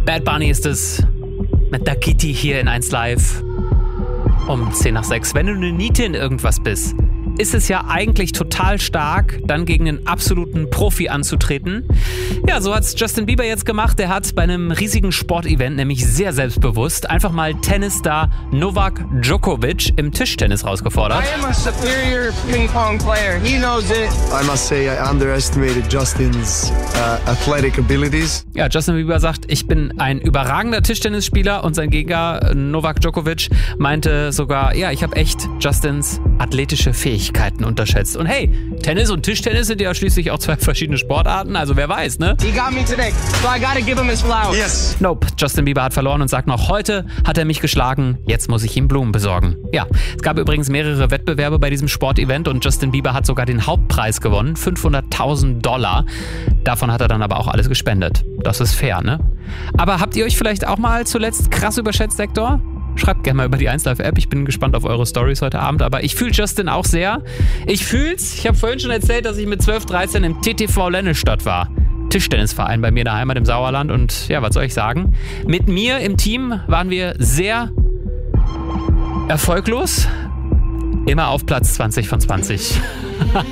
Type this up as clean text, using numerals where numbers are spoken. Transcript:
Bad Bunny ist es mit Dakiti hier in 1 Live um 5:10. Wenn du eine Niete in irgendwas bist, ist es ja eigentlich total stark, dann gegen einen absoluten Profi anzutreten. Ja, so hat es Justin Bieber jetzt gemacht. Der hat bei einem riesigen Sportevent, nämlich sehr selbstbewusst, einfach mal Tennisstar Novak Djokovic im Tischtennis rausgefordert. I am a superior ping-pong player. He knows it. I must say I underestimated Justin's athletic abilities. Ja, Justin Bieber sagt, ich bin ein überragender Tischtennisspieler, und sein Gegner Novak Djokovic meinte sogar, ja, ich habe echt Justins athletische Fähigkeiten unterschätzt. Und hey, Tennis und Tischtennis sind ja schließlich auch 2 verschiedene Sportarten, also wer weiß, ne? He got me today, so I gotta give him his flowers. Yes. Nope, Justin Bieber hat verloren und sagt noch, heute hat er mich geschlagen, jetzt muss ich ihm Blumen besorgen. Ja, es gab übrigens mehrere Wettbewerbe bei diesem Sportevent und Justin Bieber hat sogar den Hauptpreis gewonnen, $500.000. Davon hat er dann aber auch alles gespendet. Das ist fair, ne? Aber habt ihr euch vielleicht auch mal zuletzt krass überschätzt, Hector? Schreibt gerne mal über die 1Live-App. Ich bin gespannt auf eure Stories heute Abend. Aber ich fühle Justin auch sehr. Ich fühl's. Ich habe vorhin schon erzählt, dass ich mit 12, 13 im TTV Lennestadt war. Tischtennisverein bei mir in der Heimat im Sauerland. Und ja, was soll ich sagen? Mit mir im Team waren wir sehr erfolglos. Immer auf Platz 20 von 20.